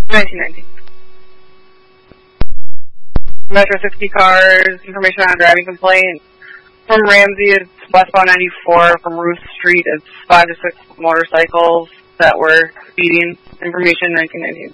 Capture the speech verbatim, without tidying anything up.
nineteen nineteen. Metro sixty cars, information on a driving complaint. From Ramsey, it's westbound ninety-four. From Ruth Street, it's five to six motorcycles that were speeding. Information nineteen nineteen.